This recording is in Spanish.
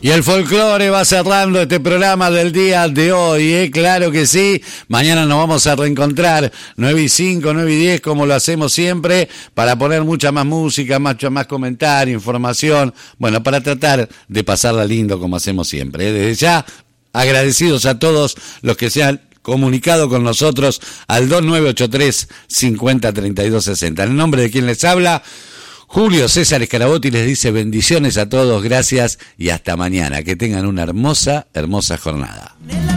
Y el folclore va cerrando este programa del día de hoy, claro que sí. Mañana nos vamos a reencontrar 9:05, 9:10, como lo hacemos siempre, para poner mucha más música, mucho más comentario, información, bueno, para tratar de pasarla lindo como hacemos siempre. Desde ya, agradecidos a todos los que se han comunicado con nosotros al 2983-503260. En nombre de quien les habla, Julio César Escarabotti, les dice bendiciones a todos, gracias y hasta mañana. Que tengan una hermosa, hermosa jornada.